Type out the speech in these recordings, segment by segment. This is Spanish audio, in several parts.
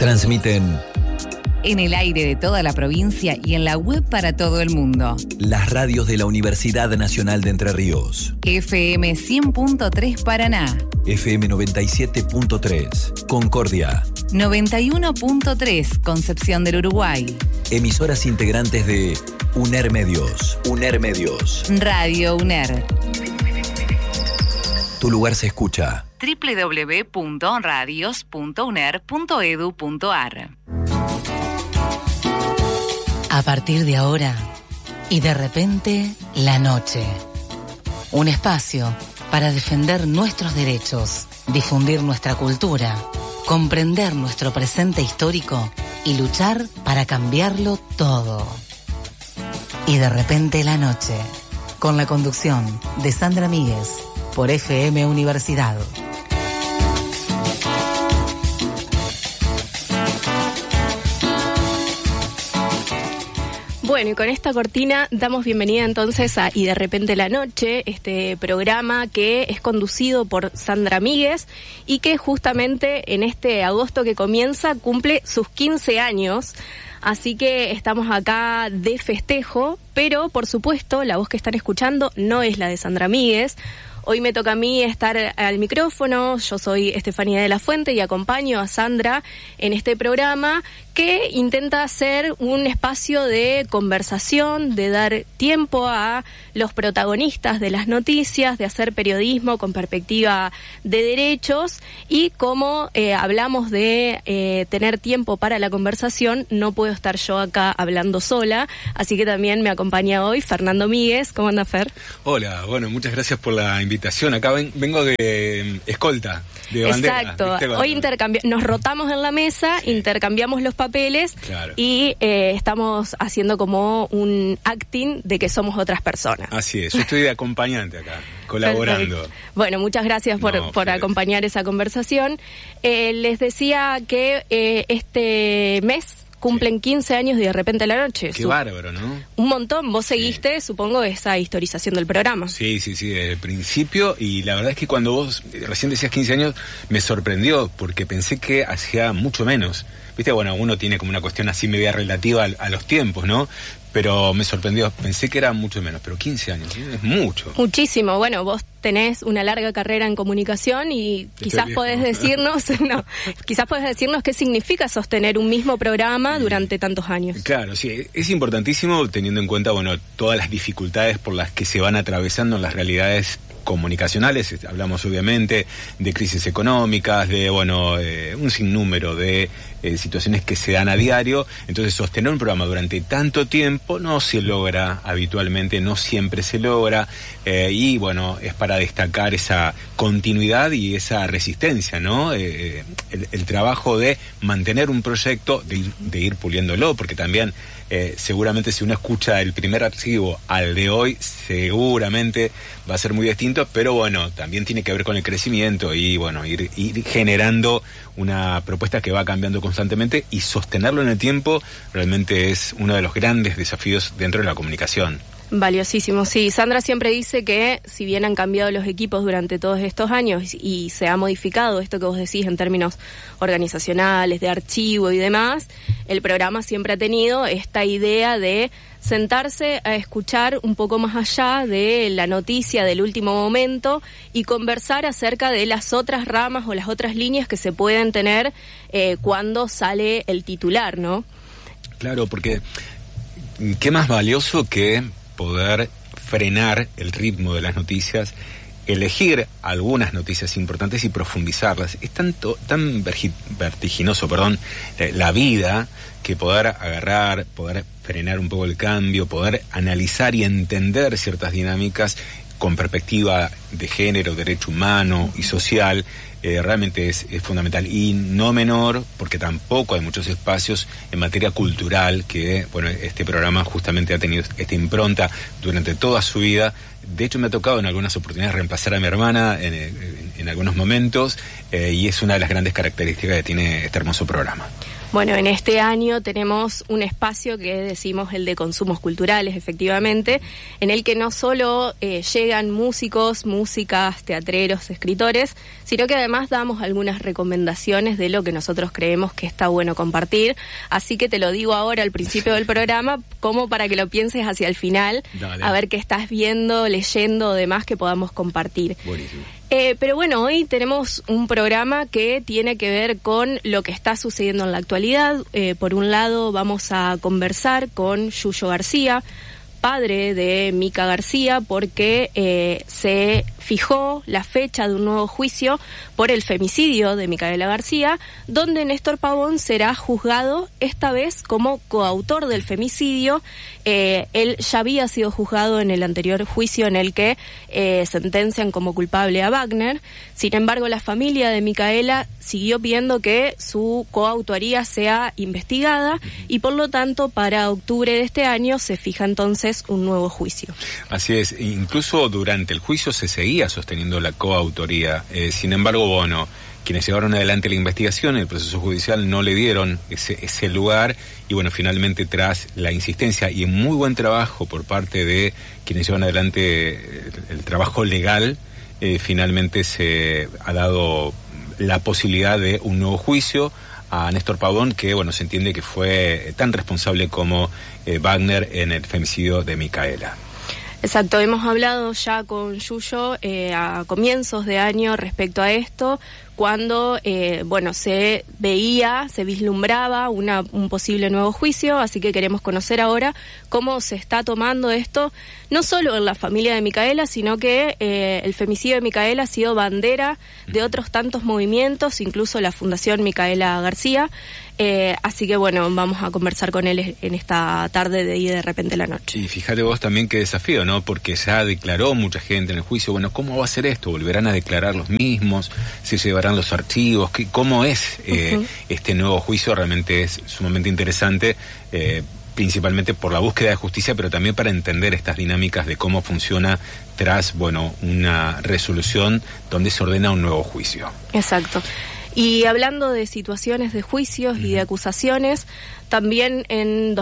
Transmiten en el aire de toda la provincia y en la web para todo el mundo. las radios de la Universidad Nacional de Entre Ríos. FM 100.3 Paraná. FM 97.3 Concordia. 91.3 Concepción del Uruguay. Emisoras integrantes de UNER Medios. UNER Medios. Radio UNER. Tu lugar se escucha. www.radios.uner.edu.ar. A partir de ahora, y de repente, la noche. Un espacio para defender nuestros derechos, difundir nuestra cultura, comprender nuestro presente histórico y luchar para cambiarlo todo. Y de repente la noche, con la conducción de Sandra Míguez, por FM Universidad. Bueno, y con esta cortina damos bienvenida entonces a Y de repente la noche, este programa que es conducido por Sandra Míguez y que justamente en este agosto que comienza cumple sus 15 años. Así que estamos acá de festejo, pero por supuesto la voz que están escuchando no es la de Sandra Míguez. Hoy me toca a mí estar al micrófono. Yo soy Estefanía de la Fuente y acompaño a Sandra en este programa que intenta ser un espacio de conversación, de dar tiempo a los protagonistas de las noticias, de hacer periodismo con perspectiva de derechos. Y como hablamos de tener tiempo para la conversación, no puedo estar yo acá hablando sola, así que también me acompaña hoy Fernando Míguez. ¿Cómo anda, Fer? Hola, bueno, muchas gracias por la invitación. Acá vengo de escolta, de bandera. Exacto, hoy nos rotamos en la mesa, sí. Intercambiamos los papeles, claro. Y estamos haciendo como un acting de que somos otras personas. Así es, yo estoy de acompañante acá, colaborando. Perfecto. Bueno, muchas gracias por acompañar esa conversación. Les decía que este mes cumplen 15 años de repente la noche. Qué bárbaro, ¿no? Un montón. Vos seguiste, supongo, esa historización del programa. Sí, desde el principio. Y la verdad es que cuando vos recién decías 15 años, me sorprendió, porque pensé que hacía mucho menos. Viste, bueno, uno tiene como una cuestión así media relativa a los tiempos, ¿no? Pero me sorprendió, pensé que era mucho menos, pero 15 años, ¿sí? Es mucho. Muchísimo. Bueno, vos tenés una larga carrera en comunicación y quizás podés decirnos, quizás podés decirnos qué significa sostener un mismo programa durante tantos años. Claro, sí, es importantísimo teniendo en cuenta, bueno, todas las dificultades por las que se van atravesando las realidades comunicacionales. Hablamos obviamente de crisis económicas, de un sinnúmero de situaciones que se dan a diario. Entonces sostener un programa durante tanto tiempo no se logra habitualmente, no siempre se logra, y bueno, es para destacar esa continuidad y esa resistencia, ¿no? El trabajo de mantener un proyecto, de ir puliéndolo, porque también seguramente si uno escucha el primer archivo al de hoy, seguramente va a ser muy distinto, pero bueno, también tiene que ver con el crecimiento y bueno, ir generando una propuesta que va cambiando constantemente, y sostenerlo en el tiempo realmente es uno de los grandes desafíos dentro de la comunicación. Valiosísimo, sí. Sandra siempre dice que si bien han cambiado los equipos durante todos estos años y se ha modificado esto que vos decís en términos organizacionales, de archivo y demás, el programa siempre ha tenido esta idea de sentarse a escuchar un poco más allá de la noticia del último momento y conversar acerca de las otras ramas o las otras líneas que se pueden tener cuando sale el titular, ¿no? Claro, porque qué más valioso que poder frenar el ritmo de las noticias, elegir algunas noticias importantes y profundizarlas. Es tan vertiginoso, la vida, que poder agarrar, poder frenar un poco el cambio, poder analizar y entender ciertas dinámicas con perspectiva de género, derecho humano y social, realmente es fundamental. Y no menor, porque tampoco hay muchos espacios en materia cultural, que bueno, este programa justamente ha tenido esta impronta durante toda su vida. De hecho, me ha tocado en algunas oportunidades reemplazar a mi hermana en algunos momentos, y es una de las grandes características que tiene este hermoso programa. Bueno, en este año tenemos un espacio que decimos el de consumos culturales, efectivamente, en el que no solo llegan músicos, músicas, teatreros, escritores, sino que además damos algunas recomendaciones de lo que nosotros creemos que está bueno compartir. Así que te lo digo ahora al principio del programa, como para que lo pienses hacia el final, Dale. a ver qué estás viendo, leyendo o demás que podamos compartir. Buenísimo. Pero bueno, hoy tenemos un programa que tiene que ver con lo que está sucediendo en la actualidad. Por un lado vamos a conversar con Yuyo García, padre de Mica García, porque se fijó la fecha de un nuevo juicio por el femicidio de Micaela García, donde Néstor Pavón será juzgado esta vez como coautor del femicidio. Él ya había sido juzgado en el anterior juicio en el que sentencian como culpable a Wagner. Sin embargo, la familia de Micaela siguió pidiendo que su coautoría sea investigada y por lo tanto para octubre de este año se fija entonces un nuevo juicio. Así es, incluso durante el juicio se seguía sosteniendo la coautoría. Sin embargo, bueno, quienes llevaron adelante la investigación, el proceso judicial, no le dieron ese lugar y bueno, finalmente tras la insistencia y un muy buen trabajo por parte de quienes llevan adelante el trabajo legal, finalmente se ha dado la posibilidad de un nuevo juicio a Néstor Pavón, que bueno, se entiende que fue tan responsable como Wagner en el femicidio de Micaela. Exacto, hemos hablado ya con Yuyo a comienzos de año respecto a esto, cuando se vislumbraba un posible nuevo juicio, así que queremos conocer ahora cómo se está tomando esto, no solo en la familia de Micaela, sino que el femicidio de Micaela ha sido bandera de otros tantos movimientos, incluso la Fundación Micaela García, así que bueno, vamos a conversar con él en esta tarde de repente la noche. Y fíjate vos también qué desafío, ¿no? Porque ya declaró mucha gente en el juicio, bueno, ¿cómo va a ser esto? ¿Volverán a declarar los mismos? ¿Se llevarán los archivos? ¿Cómo es este nuevo juicio? Realmente es sumamente interesante, principalmente por la búsqueda de justicia, pero también para entender estas dinámicas de cómo funciona tras, bueno, una resolución donde se ordena un nuevo juicio. Exacto. Y hablando de situaciones de juicios y de acusaciones, también en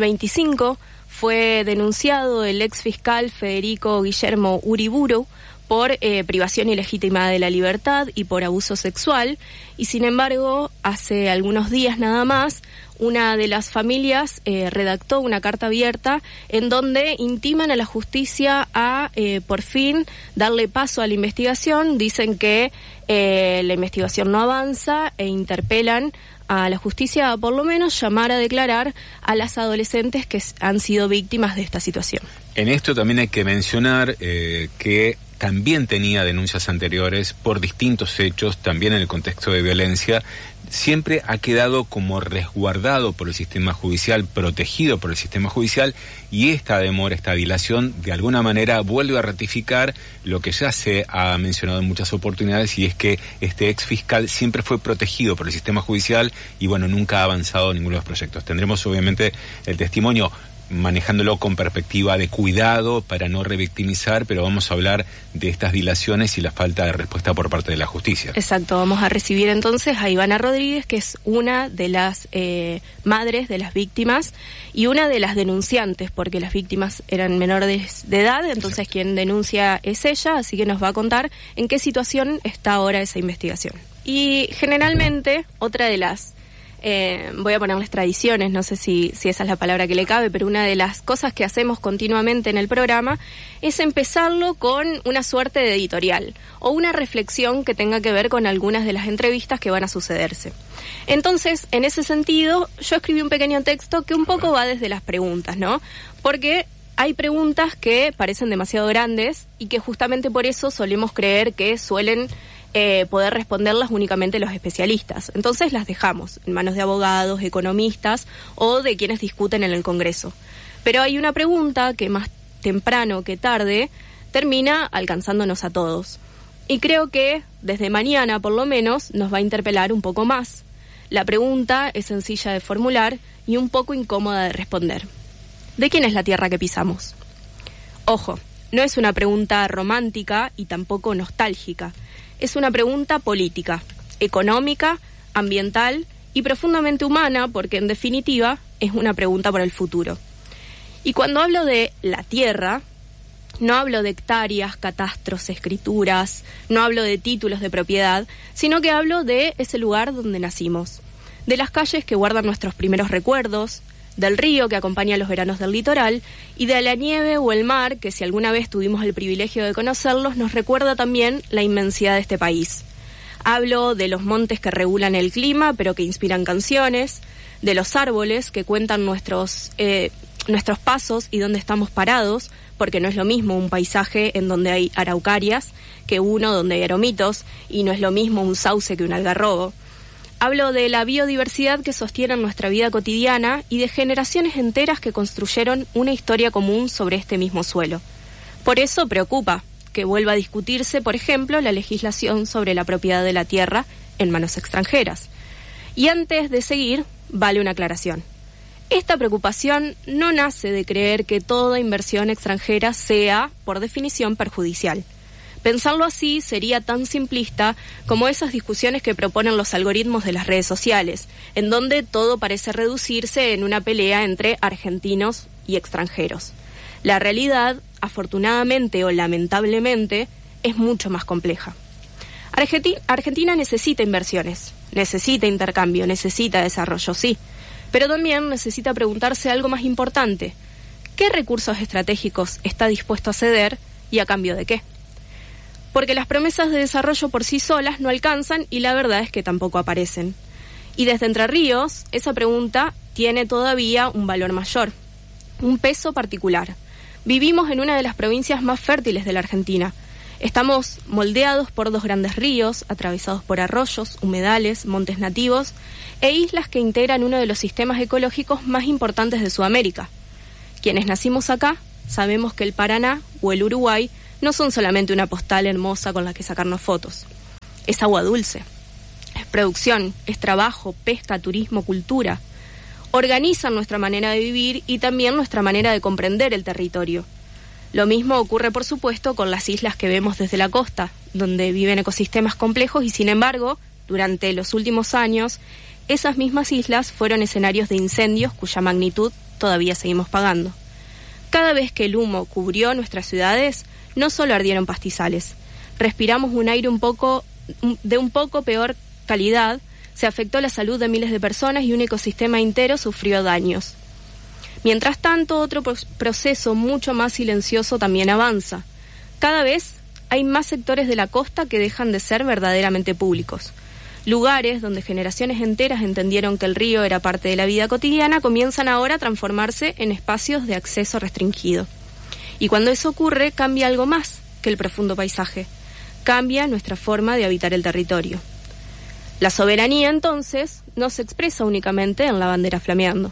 2025 fue denunciado el ex fiscal Federico Guillermo Uriburu por privación ilegítima de la libertad y por abuso sexual, y sin embargo, hace algunos días nada más, una de las familias redactó una carta abierta en donde intiman a la justicia a, por fin, darle paso a la investigación. Dicen que la investigación no avanza e interpelan a la justicia a por lo menos llamar a declarar a las adolescentes que han sido víctimas de esta situación. En esto también hay que mencionar que también tenía denuncias anteriores por distintos hechos, también en el contexto de violencia. Siempre ha quedado como resguardado por el sistema judicial, protegido por el sistema judicial, y esta demora, esta dilación, de alguna manera vuelve a ratificar lo que ya se ha mencionado en muchas oportunidades, y es que este ex fiscal siempre fue protegido por el sistema judicial y bueno, nunca ha avanzado ninguno de los proyectos. Tendremos obviamente el testimonio manejándolo con perspectiva de cuidado para no revictimizar, pero vamos a hablar de estas dilaciones y la falta de respuesta por parte de la justicia. Exacto, vamos a recibir entonces a Ivana Rodríguez, que es una de las madres de las víctimas y una de las denunciantes, porque las víctimas eran menores de edad, entonces Exacto. Quien denuncia es ella, así que nos va a contar en qué situación está ahora esa investigación. Y generalmente, otra de las voy a ponerles tradiciones, no sé si esa es la palabra que le cabe, pero una de las cosas que hacemos continuamente en el programa es empezarlo con una suerte de editorial o una reflexión que tenga que ver con algunas de las entrevistas que van a sucederse. Entonces, en ese sentido, yo escribí un pequeño texto que un poco va desde las preguntas, ¿no? Porque hay preguntas que parecen demasiado grandes y que justamente por eso solemos creer que suelen poder responderlas únicamente los especialistas. Entonces las dejamos en manos de abogados, economistas o de quienes discuten en el Congreso. Pero hay una pregunta que más temprano que tarde termina alcanzándonos a todos. Y creo que desde mañana, por lo menos, nos va a interpelar un poco más. La pregunta es sencilla de formular y un poco incómoda de responder. ¿De quién es la tierra que pisamos? Ojo, no es una pregunta romántica y tampoco nostálgica. Es una pregunta política, económica, ambiental y profundamente humana porque en definitiva es una pregunta por el futuro. Y cuando hablo de la tierra, no hablo de hectáreas, catastros, escrituras, no hablo de títulos de propiedad, sino que hablo de ese lugar donde nacimos, de las calles que guardan nuestros primeros recuerdos, del río que acompaña los veranos del litoral y de la nieve o el mar que, si alguna vez tuvimos el privilegio de conocerlos, nos recuerda también la inmensidad de este país. Hablo de los montes que regulan el clima pero que inspiran canciones, de los árboles que cuentan nuestros pasos y dónde estamos parados, porque no es lo mismo un paisaje en donde hay araucarias que uno donde hay aromitos, y no es lo mismo un sauce que un algarrobo. Hablo de la biodiversidad que sostiene nuestra vida cotidiana y de generaciones enteras que construyeron una historia común sobre este mismo suelo. Por eso preocupa que vuelva a discutirse, por ejemplo, la legislación sobre la propiedad de la tierra en manos extranjeras. Y antes de seguir, vale una aclaración. Esta preocupación no nace de creer que toda inversión extranjera sea, por definición, perjudicial. Pensarlo así sería tan simplista como esas discusiones que proponen los algoritmos de las redes sociales, en donde todo parece reducirse en una pelea entre argentinos y extranjeros. La realidad, afortunadamente o lamentablemente, es mucho más compleja. Argentina necesita inversiones, necesita intercambio, necesita desarrollo, sí, pero también necesita preguntarse algo más importante. ¿Qué recursos estratégicos está dispuesto a ceder y a cambio de qué? Porque las promesas de desarrollo por sí solas no alcanzan y la verdad es que tampoco aparecen. Y desde Entre Ríos, esa pregunta tiene todavía un valor mayor, un peso particular. Vivimos en una de las provincias más fértiles de la Argentina. Estamos moldeados por 2 grandes ríos, atravesados por arroyos, humedales, montes nativos e islas que integran uno de los sistemas ecológicos más importantes de Sudamérica. Quienes nacimos acá sabemos que el Paraná o el Uruguay no son solamente una postal hermosa con la que sacarnos fotos. Es agua dulce, es producción, es trabajo, pesca, turismo, cultura. Organizan nuestra manera de vivir y también nuestra manera de comprender el territorio. Lo mismo ocurre, por supuesto, con las islas que vemos desde la costa, donde viven ecosistemas complejos y, sin embargo, durante los últimos años, esas mismas islas fueron escenarios de incendios cuya magnitud todavía seguimos pagando. Cada vez que el humo cubrió nuestras ciudades, no solo ardieron pastizales, respiramos un aire de un poco peor calidad, se afectó la salud de miles de personas y un ecosistema entero sufrió daños. Mientras tanto, otro proceso mucho más silencioso también avanza. Cada vez hay más sectores de la costa que dejan de ser verdaderamente públicos. Lugares donde generaciones enteras entendieron que el río era parte de la vida cotidiana comienzan ahora a transformarse en espacios de acceso restringido. Y cuando eso ocurre, cambia algo más que el profundo paisaje. Cambia nuestra forma de habitar el territorio. La soberanía, entonces, no se expresa únicamente en la bandera flameando.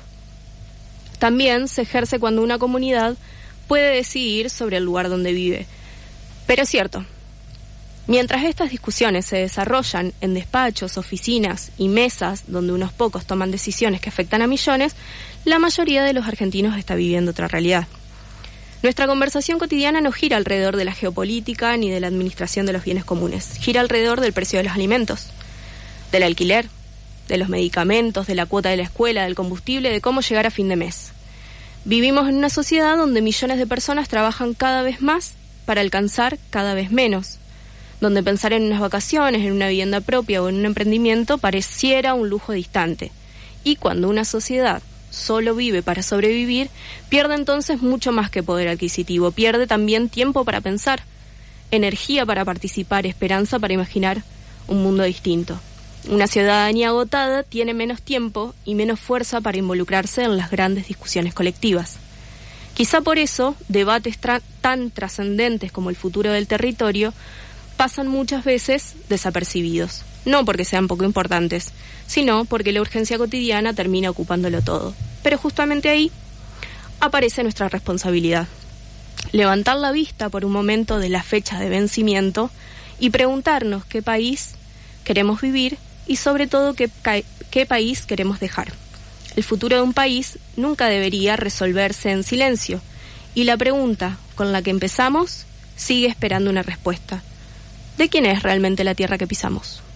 También se ejerce cuando una comunidad puede decidir sobre el lugar donde vive. Pero es cierto, mientras estas discusiones se desarrollan en despachos, oficinas y mesas donde unos pocos toman decisiones que afectan a millones, la mayoría de los argentinos está viviendo otra realidad. Nuestra conversación cotidiana no gira alrededor de la geopolítica ni de la administración de los bienes comunes. Gira alrededor del precio de los alimentos, del alquiler, de los medicamentos, de la cuota de la escuela, del combustible, de cómo llegar a fin de mes. Vivimos en una sociedad donde millones de personas trabajan cada vez más para alcanzar cada vez menos, donde pensar en unas vacaciones, en una vivienda propia o en un emprendimiento pareciera un lujo distante. Y cuando una sociedad solo vive para sobrevivir, pierde entonces mucho más que poder adquisitivo, pierde también tiempo para pensar, energía para participar, esperanza para imaginar un mundo distinto. Una ciudadanía agotada tiene menos tiempo y menos fuerza para involucrarse en las grandes discusiones colectivas. Quizá por eso, debates tan trascendentes como el futuro del territorio pasan muchas veces desapercibidos. No porque sean poco importantes, sino porque la urgencia cotidiana termina ocupándolo todo. Pero justamente ahí aparece nuestra responsabilidad. Levantar la vista por un momento de la fecha de vencimiento y preguntarnos qué país queremos vivir y sobre todo qué país queremos dejar. El futuro de un país nunca debería resolverse en silencio y la pregunta con la que empezamos sigue esperando una respuesta. ¿De quién es realmente la tierra que pisamos?